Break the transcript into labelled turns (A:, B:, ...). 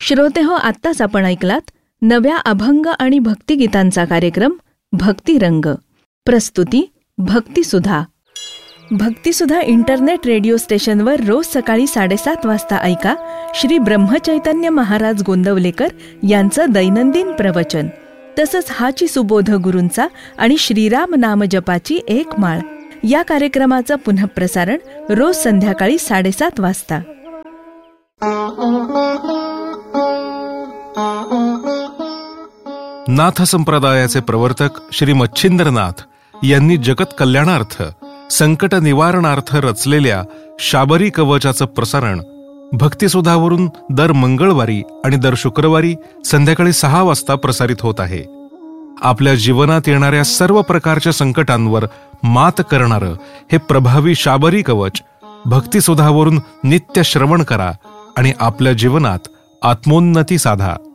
A: श्रोते हो, आत्ताच आपण ऐकलात नव्या अभंग आणि भक्तिगीतांचा कार्यक्रम भक्तिरंग. प्रस्तुती भक्तिसुधा. भक्तिसुधा इंटरनेट रेडिओ स्टेशनवर रोज सकाळी 7:30 वाजता ऐका श्री ब्रह्मचैतन्य महाराज गोंदवलेकर यांचं दैनंदिन प्रवचन. तसंच हाची सुबोध गुरूंचा आणि श्रीराम नाम जपाची एक माळ या कार्यक्रमाचं पुनःप्रसारण रोज संध्याकाळी 7:30 वाजता.
B: नाथ संप्रदायाचे प्रवर्तक श्री मच्छिंद्रनाथ यांनी जगत कल्याणार्थ, संकट निवारणार्थ रचलेल्या शाबरी कवचाचं प्रसारण भक्तिसुधावरून दर मंगळवारी आणि दर शुक्रवारी संध्याकाळी 6 वाजता प्रसारित होत आहे. आपल्या जीवनात येणाऱ्या सर्व प्रकारच्या संकटांवर मात करणारं हे प्रभावी शाबरी कवच भक्तिसुधावरून नित्य श्रवण करा आणि आपल्या जीवनात आत्मोन्नती साधा.